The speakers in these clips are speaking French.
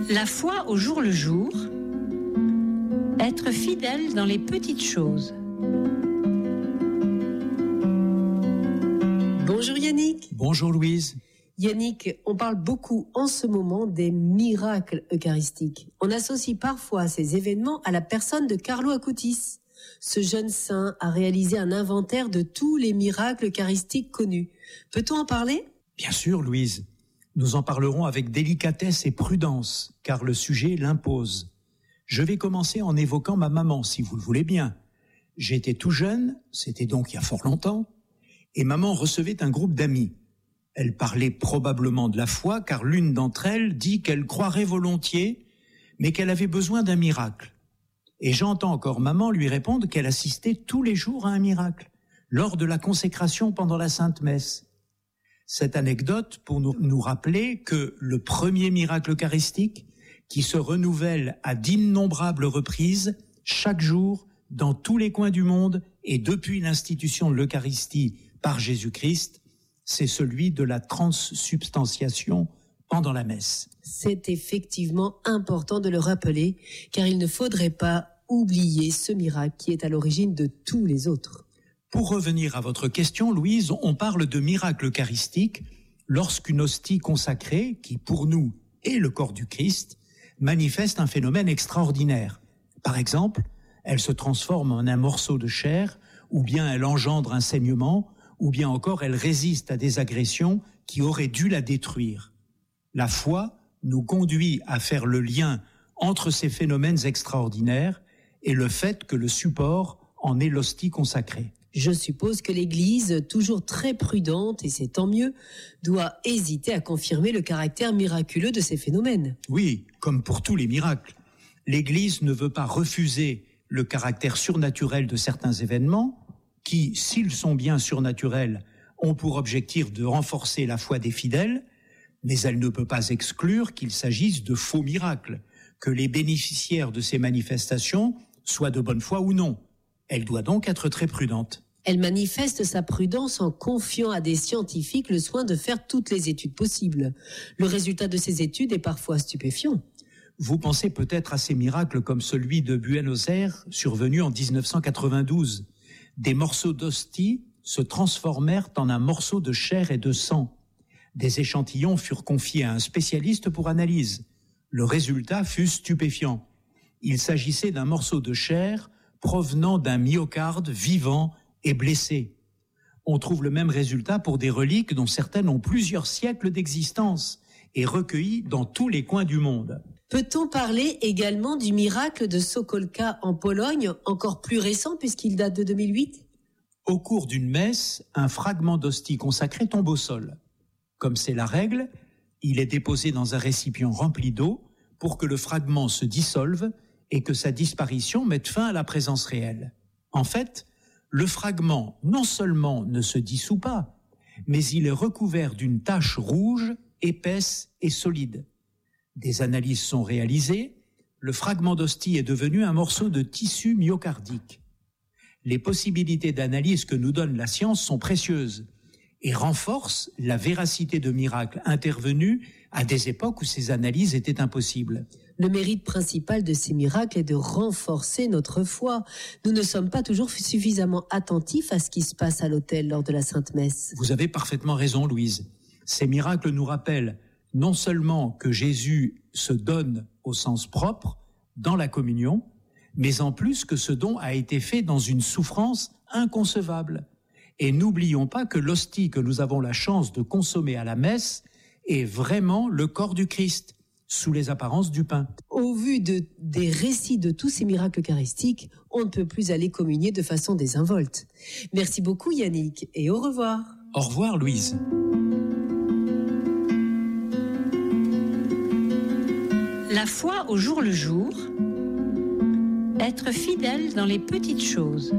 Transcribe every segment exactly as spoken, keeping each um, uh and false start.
La foi au jour le jour, être fidèle dans les petites choses. Bonjour Yannick. Bonjour Louise. Yannick, on parle beaucoup en ce moment des miracles eucharistiques. On associe parfois ces événements à la personne de Carlo Acutis. Ce jeune saint a réalisé un inventaire de tous les miracles eucharistiques connus. Peut-on en parler ? Bien sûr Louise. Nous en parlerons avec délicatesse et prudence, car le sujet l'impose. Je vais commencer en évoquant ma maman, si vous le voulez bien. J'étais tout jeune, c'était donc il y a fort longtemps, et maman recevait un groupe d'amis. Elle parlait probablement de la foi, car l'une d'entre elles dit qu'elle croirait volontiers, mais qu'elle avait besoin d'un miracle. Et j'entends encore maman lui répondre qu'elle assistait tous les jours à un miracle, lors de la consécration pendant la Sainte Messe. Cette anecdote pour nous, nous rappeler que le premier miracle eucharistique, qui se renouvelle à d'innombrables reprises, chaque jour, dans tous les coins du monde, et depuis l'institution de l'Eucharistie par Jésus-Christ, c'est celui de la transsubstantiation pendant la messe. C'est effectivement important de le rappeler, car il ne faudrait pas oublier ce miracle qui est à l'origine de tous les autres. Pour revenir à votre question, Louise, on parle de miracle eucharistique lorsqu'une hostie consacrée, qui pour nous est le corps du Christ, manifeste un phénomène extraordinaire. Par exemple, elle se transforme en un morceau de chair, ou bien elle engendre un saignement, ou bien encore elle résiste à des agressions qui auraient dû la détruire. La foi nous conduit à faire le lien entre ces phénomènes extraordinaires et le fait que le support en est l'hostie consacrée. Je suppose que l'Église, toujours très prudente, et c'est tant mieux, doit hésiter à confirmer le caractère miraculeux de ces phénomènes. Oui, comme pour tous les miracles. L'Église ne veut pas refuser le caractère surnaturel de certains événements qui, s'ils sont bien surnaturels, ont pour objectif de renforcer la foi des fidèles, mais elle ne peut pas exclure qu'il s'agisse de faux miracles, que les bénéficiaires de ces manifestations soient de bonne foi ou non. Elle doit donc être très prudente. Elle manifeste sa prudence en confiant à des scientifiques le soin de faire toutes les études possibles. Le résultat de ces études est parfois stupéfiant. Vous pensez peut-être à ces miracles comme celui de Buenos Aires, survenu en dix-neuf cent quatre-vingt-douze. Des morceaux d'hostie se transformèrent en un morceau de chair et de sang. Des échantillons furent confiés à un spécialiste pour analyse. Le résultat fut stupéfiant. Il s'agissait d'un morceau de chair provenant d'un myocarde vivant et blessé. On trouve le même résultat pour des reliques dont certaines ont plusieurs siècles d'existence et recueillies dans tous les coins du monde. Peut-on parler également du miracle de Sokolka en Pologne, encore plus récent puisqu'il date de deux mille huit ? Au cours d'une messe, un fragment d'hostie consacrée tombe au sol. Comme c'est la règle, il est déposé dans un récipient rempli d'eau pour que le fragment se dissolve et que sa disparition mette fin à la présence réelle. En fait, le fragment non seulement ne se dissout pas, mais il est recouvert d'une tache rouge, épaisse et solide. Des analyses sont réalisées, le fragment d'hostie est devenu un morceau de tissu myocardique. Les possibilités d'analyse que nous donne la science sont précieuses et renforcent la véracité de miracles intervenus à des époques où ces analyses étaient impossibles. Le mérite principal de ces miracles est de renforcer notre foi. Nous ne sommes pas toujours suffisamment attentifs à ce qui se passe à l'autel lors de la Sainte Messe. Vous avez parfaitement raison, Louise. Ces miracles nous rappellent non seulement que Jésus se donne au sens propre dans la communion, mais en plus que ce don a été fait dans une souffrance inconcevable. Et n'oublions pas que l'hostie que nous avons la chance de consommer à la messe est vraiment le corps du Christ, sous les apparences du pain. Au vu de, des récits de tous ces miracles eucharistiques, on ne peut plus aller communier de façon désinvolte. Merci beaucoup Yannick et au revoir. Au revoir Louise. La foi au jour le jour, être fidèle dans les petites choses.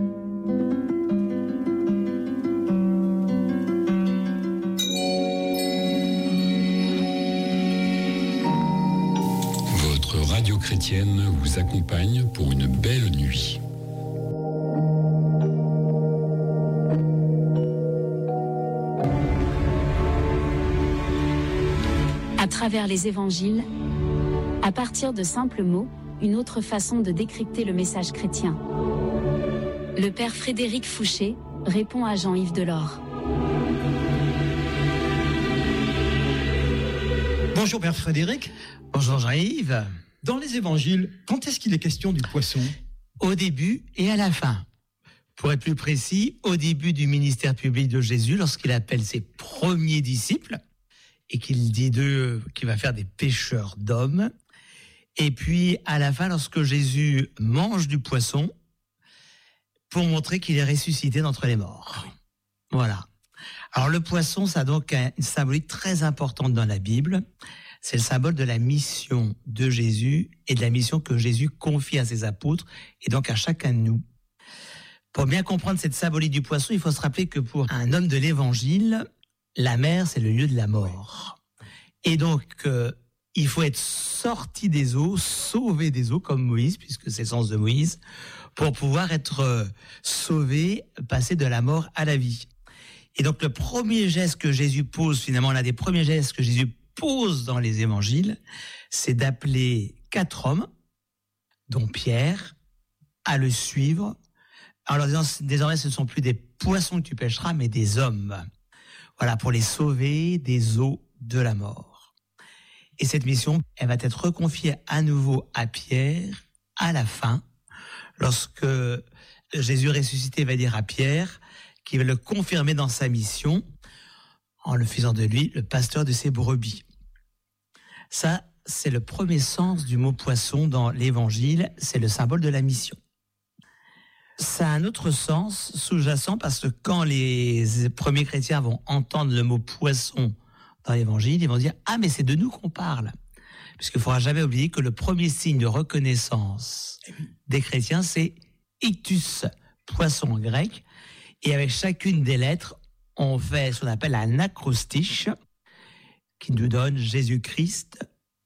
Radio chrétienne vous accompagne pour une belle nuit. À travers les évangiles, À partir de simples mots, une autre façon de décrypter le message chrétien. Le père Frédéric Fouché répond à Jean-Yves Delors. Bonjour Père Frédéric. Bonjour Jean-Yves. Dans les évangiles, quand est-ce qu'il est question du poisson ? Au début et à la fin. Pour être plus précis, au début du ministère public de Jésus, lorsqu'il appelle ses premiers disciples et qu'il dit d'eux qu'il va faire des pêcheurs d'hommes. Et puis à la fin, lorsque Jésus mange du poisson pour montrer qu'il est ressuscité d'entre les morts. Voilà. Alors le poisson, ça a donc une symbolique très importante dans la Bible. C'est le symbole de la mission de Jésus et de la mission que Jésus confie à ses apôtres et donc à chacun de nous. Pour bien comprendre cette symbolique du poisson, il faut se rappeler que pour un homme de l'Évangile, la mer, c'est le lieu de la mort. Et donc, euh, il faut être sorti des eaux, sauvé des eaux, comme Moïse, puisque c'est le sens de Moïse, pour pouvoir être euh, sauvé, passer de la mort à la vie. Et donc, le premier geste que Jésus pose, finalement, l'un des premiers gestes que Jésus pose dans les évangiles, c'est d'appeler quatre hommes, dont Pierre, à le suivre, en leur disant, désormais, ce ne sont plus des poissons que tu pêcheras, mais des hommes. Voilà, pour les sauver des eaux de la mort. Et cette mission, elle va être reconfiée à nouveau à Pierre à la fin, lorsque Jésus ressuscité va dire à Pierre qu'il va le confirmer dans sa mission en le faisant de lui le pasteur de ses brebis. Ça, c'est le premier sens du mot poisson dans l'évangile, c'est le symbole de la mission. Ça a un autre sens sous-jacent parce que quand les premiers chrétiens vont entendre le mot poisson dans l'évangile, ils vont dire « Ah, mais c'est de nous qu'on parle !» Puisqu'il ne faudra jamais oublier que le premier signe de reconnaissance des chrétiens, c'est « ictus », poisson en grec. Et avec chacune des lettres, on fait ce qu'on appelle un acrostiche qui nous donne Jésus-Christ,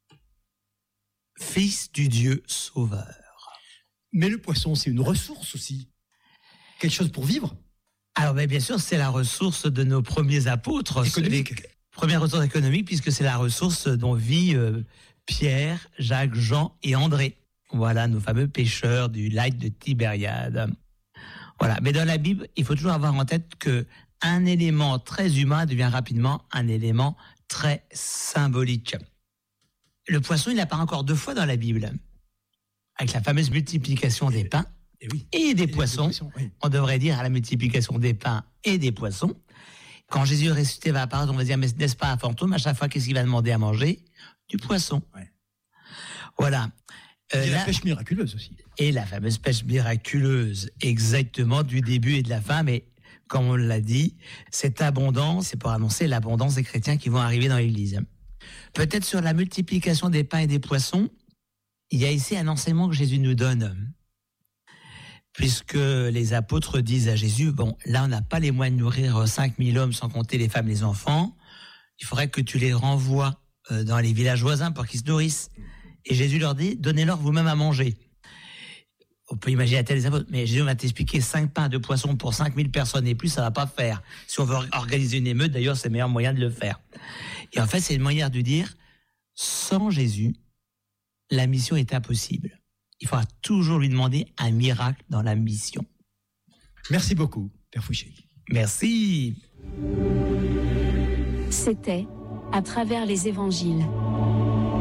Fils du Dieu Sauveur. Mais le poisson, c'est une ressource aussi. Quelque chose pour vivre. Alors, bien sûr, c'est la ressource de nos premiers apôtres. Économique. Les premières ressources économiques, puisque c'est la ressource dont vit euh, Pierre, Jacques, Jean et André. Voilà, nos fameux pêcheurs du lac de Tibériade. Voilà. Mais dans la Bible, il faut toujours avoir en tête que un élément très humain devient rapidement un élément très symbolique. Le poisson, il apparaît encore deux fois dans la Bible. Avec la fameuse multiplication des pains et, oui. et des et poissons. Des poissons oui. On devrait dire à la multiplication des pains et des poissons. Quand Jésus ressuscité va apparaître, on va dire, mais n'est-ce pas un fantôme ? À chaque fois, qu'est-ce qu'il va demander à manger ? Du poisson. Ouais. Voilà. Euh, et la, la pêche miraculeuse aussi. Et la fameuse pêche miraculeuse, exactement du début et de la fin. Mais comme on l'a dit, cette abondance, c'est pour annoncer l'abondance des chrétiens qui vont arriver dans l'Église. Peut-être sur la multiplication des pains et des poissons, il y a ici un enseignement que Jésus nous donne. Puisque les apôtres disent à Jésus, bon, là on n'a pas les moyens de nourrir cinq mille hommes sans compter les femmes et les enfants, il faudrait que tu les renvoies dans les villages voisins pour qu'ils se nourrissent. Et Jésus leur dit, donnez-leur vous-même à manger. On peut imaginer la tête des apôtres, mais Jésus va t'expliquer cinq pains de poissons pour cinq mille personnes et plus, ça va pas faire. Si on veut organiser une émeute, d'ailleurs, c'est le meilleur moyen de le faire. Et en fait, c'est une manière de dire, sans Jésus, la mission est impossible. Il faudra toujours lui demander un miracle dans la mission. Merci beaucoup, Père Fouché. Merci. C'était À travers les évangiles.